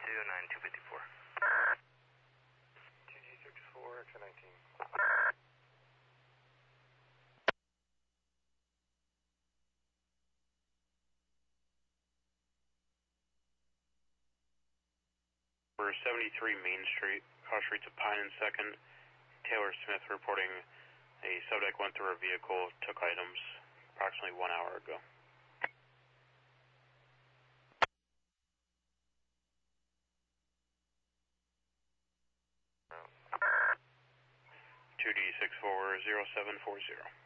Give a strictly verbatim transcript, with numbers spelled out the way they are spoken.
two nine two five four. two G six four, X nineteen. For seventy-three Main Street, cross streets of Pine and second. Taylor Smith reporting a subject went through her vehicle, took items approximately one hour ago. two D six four zero seven four zero.